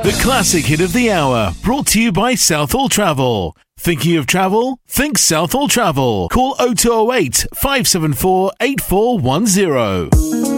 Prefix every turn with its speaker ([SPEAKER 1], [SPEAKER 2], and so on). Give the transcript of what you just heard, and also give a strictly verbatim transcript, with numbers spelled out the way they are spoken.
[SPEAKER 1] The classic hit of the hour, brought to you by Southall Travel. Thinking of travel? Think Southall Travel. Call oh two oh eight, five seven four, eight four one zero.